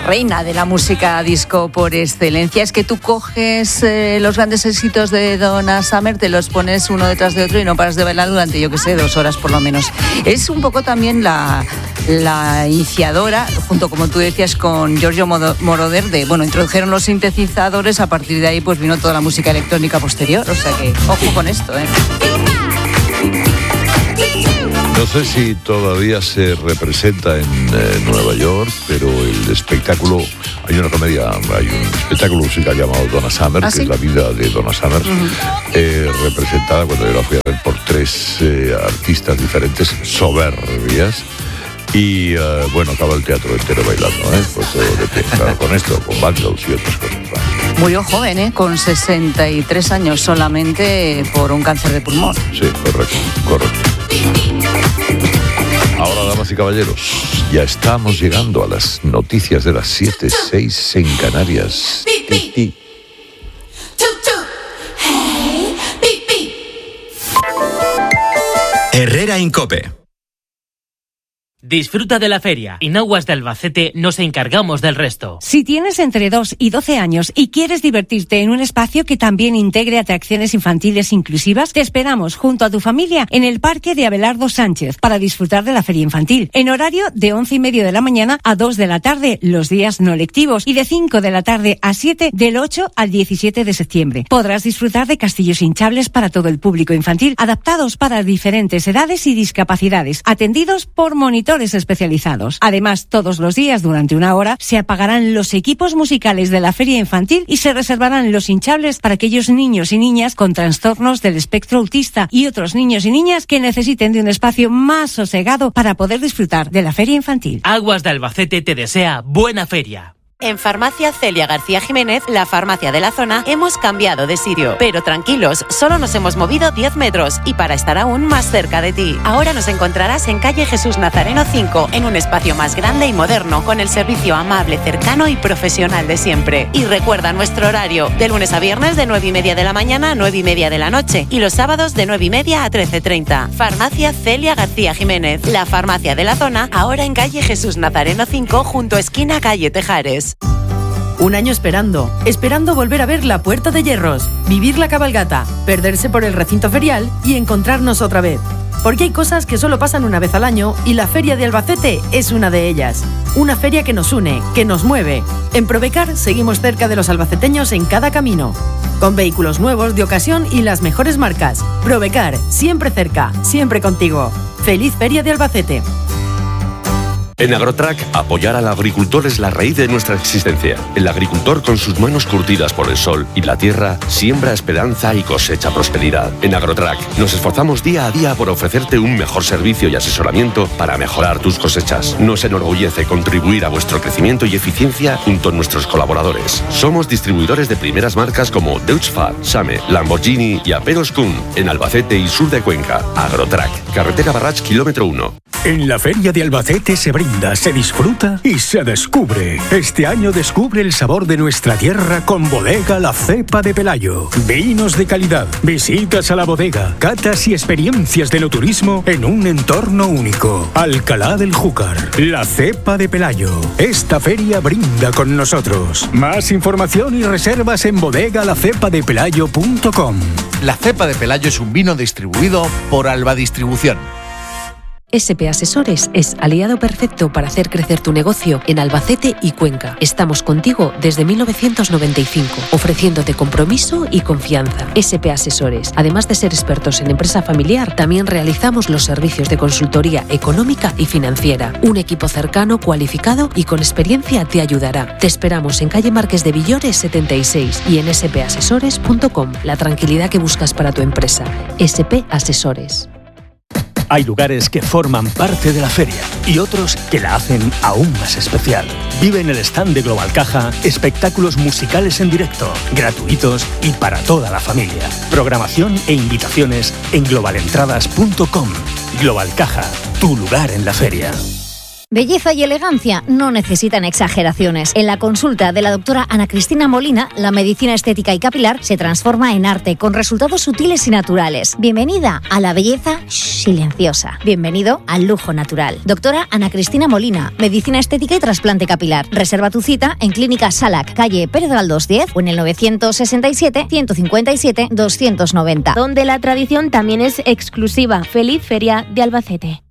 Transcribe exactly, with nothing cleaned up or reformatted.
reina de la música disco por excelencia. Es que tú coges eh, los grandes éxitos de Donna Summer, te los pones uno detrás de otro y no paras de bailar durante, yo que sé, dos horas por lo menos. Es un poco también la, la iniciadora, junto como tú decías con Giorgio Moroder, de, bueno, introdujeron los sintetizadores, a partir de ahí pues vino toda la música electrónica posterior, o sea que ojo con esto, ¿eh? No sé si todavía se representa en eh, Nueva York, pero el espectáculo, hay una comedia, hay un espectáculo musical llamado Donna Summer, ¿Ah, que sí? es la vida de Donna Summer, uh-huh. eh, representada, cuando yo la fui a ver, por tres eh, artistas diferentes, soberbias. Y uh, bueno, acaba el teatro entero bailando, ¿eh? Pues todo de pie, claro, con esto, con Bangles y otras cosas. ¿Vale? Murió joven, ¿eh? Con sesenta y tres años solamente por un cáncer de pulmón. Sí, correcto, correcto. Ahora, damas y caballeros, ya estamos llegando a las noticias de las siete, seis en Canarias. Ti, ti. Herrera en COPE. Disfruta de la feria. En Aguas de Albacete nos encargamos del resto. Si tienes entre dos y doce años y quieres divertirte en un espacio que también integre atracciones infantiles inclusivas, te esperamos junto a tu familia en el Parque de Abelardo Sánchez para disfrutar de la feria infantil, en horario de once y media de la mañana a dos de la tarde los días no lectivos y de cinco de la tarde a siete del ocho al diecisiete de septiembre. Podrás disfrutar de castillos hinchables para todo el público infantil, adaptados para diferentes edades y discapacidades, atendidos por monitores especializados. Además, todos los días durante una hora se apagarán los equipos musicales de la feria infantil y se reservarán los hinchables para aquellos niños y niñas con trastornos del espectro autista y otros niños y niñas que necesiten de un espacio más sosegado para poder disfrutar de la feria infantil. Aguas de Albacete te desea buena feria. En Farmacia Celia García Jiménez, la farmacia de la zona, hemos cambiado de sitio. Pero tranquilos, solo nos hemos movido diez metros y para estar aún más cerca de ti. Ahora nos encontrarás en calle Jesús Nazareno cinco, en un espacio más grande y moderno, con el servicio amable, cercano y profesional de siempre. Y recuerda nuestro horario, de lunes a viernes de nueve y media de la mañana a nueve y media de la noche y los sábados de nueve y media a trece treinta. Farmacia Celia García Jiménez, la farmacia de la zona, ahora en calle Jesús Nazareno cinco, junto a esquina calle Tejares. Un año esperando, esperando volver a ver la Puerta de Hierros, vivir la cabalgata, perderse por el recinto ferial y encontrarnos otra vez. Porque hay cosas que solo pasan una vez al año y la Feria de Albacete es una de ellas. Una feria que nos une, que nos mueve. En Probecar seguimos cerca de los albaceteños en cada camino. Con vehículos nuevos, de ocasión y las mejores marcas. Probecar, siempre cerca, siempre contigo. ¡Feliz Feria de Albacete! En Agrotrack, apoyar al agricultor es la raíz de nuestra existencia. El agricultor, con sus manos curtidas por el sol y la tierra, siembra esperanza y cosecha prosperidad. En Agrotrack, nos esforzamos día a día por ofrecerte un mejor servicio y asesoramiento para mejorar tus cosechas. Nos enorgullece contribuir a vuestro crecimiento y eficiencia junto a nuestros colaboradores. Somos distribuidores de primeras marcas como Deutz-Fahr, Same, Lamborghini y Aperos Kuhn, en Albacete y sur de Cuenca. Agrotrack, carretera Barrach, kilómetro uno. En la Feria de Albacete se brinda, se disfruta y se descubre. Este año descubre el sabor de nuestra tierra con Bodega La Cepa de Pelayo. Vinos de calidad, visitas a la bodega, catas y experiencias de enoturismo en un entorno único. Alcalá del Júcar, La Cepa de Pelayo. Esta feria brinda con nosotros. Más información y reservas en bodega la cepa de pelayo punto com. La Cepa de Pelayo es un vino distribuido por Alba Distribución. S P Asesores es aliado perfecto para hacer crecer tu negocio en Albacete y Cuenca. Estamos contigo desde mil novecientos noventa y cinco, ofreciéndote compromiso y confianza. S P Asesores, además de ser expertos en empresa familiar, también realizamos los servicios de consultoría económica y financiera. Un equipo cercano, cualificado y con experiencia te ayudará. Te esperamos en calle Marqués de Villores setenta y seis y en s p asesores punto com. La tranquilidad que buscas para tu empresa. S P Asesores. Hay lugares que forman parte de la feria y otros que la hacen aún más especial. Vive en el stand de Global Caja espectáculos musicales en directo, gratuitos y para toda la familia. Programación e invitaciones en global entradas punto com. Global Caja, tu lugar en la feria. Belleza y elegancia no necesitan exageraciones. En la consulta de la doctora Ana Cristina Molina, la medicina estética y capilar se transforma en arte con resultados sutiles y naturales. Bienvenida a la belleza silenciosa. Bienvenido al lujo natural. Doctora Ana Cristina Molina, medicina estética y trasplante capilar. Reserva tu cita en Clínica Salac, calle Pérez Galdós diez o en el novecientos sesenta y siete, ciento cincuenta y siete, doscientos noventa. Donde la tradición también es exclusiva. Feliz Feria de Albacete.